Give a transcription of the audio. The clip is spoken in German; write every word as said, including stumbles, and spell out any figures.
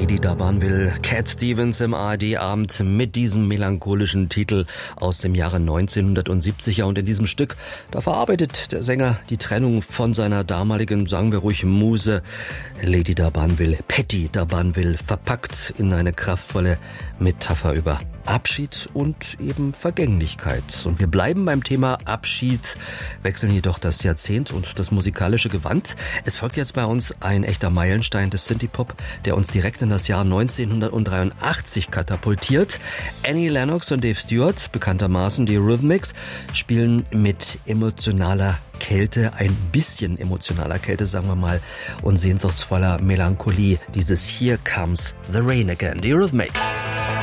Lady d'Urbanville, Cat Stevens im A R D-Abend mit diesem melancholischen Titel aus dem Jahre neunzehnhundertsiebzig. Und in diesem Stück, da verarbeitet der Sänger die Trennung von seiner damaligen, sagen wir ruhig, Muse Lady d'Urbanville, Patti d'Urbanville, verpackt in eine kraftvolle Metapher über Abschied und eben Vergänglichkeit. Und wir bleiben beim Thema Abschied, wechseln jedoch das Jahrzehnt und das musikalische Gewand. Es folgt jetzt bei uns ein echter Meilenstein des Synthie-Pop, der uns direkt in das Jahr neunzehnhundertdreiundachtzig katapultiert. Annie Lennox und Dave Stewart, bekanntermaßen die Rhythmics, spielen mit emotionaler Kälte, ein bisschen emotionaler Kälte, sagen wir mal, und sehnsuchtsvoller Melancholie dieses Here Comes the Rain Again, die Rhythmics.